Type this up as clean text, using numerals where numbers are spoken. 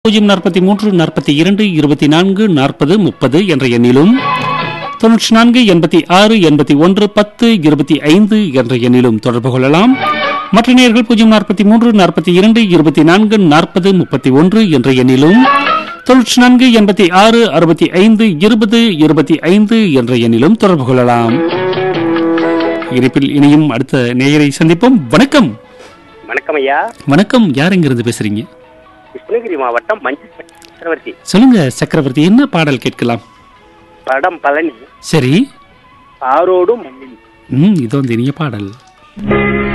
043 42 24 40 30 என்ற எண்ணிலும் 94 86 81 10 25 என்ற எண்ணிலும் தொடர்பு கொள்ளலாம். மற்ற நேயர்கள் 043 42 24 40 31 என்ற எண்ணிலும் 94 86 65 20 25 என்ற எண்ணிலும் தொடர்பு கொள்ளலாம். இணைப்பில் இனியும் அடுத்த நேயரை சந்திப்போம். வணக்கம். வணக்கம் ஐயா. வணக்கம். யார் எங்கிருந்து பேசுறீங்க? கிருஷ்ணகிரி மாவட்டம் மஞ்சள் சக்கரவர்த்தி. சொல்லுங்க சக்கரவர்த்தி, என்ன பாடல் கேட்கலாம்? படம் பழனி. சரி. ஆரோடும் மண்ணில். இதோ இந்த இனிய பாடல்.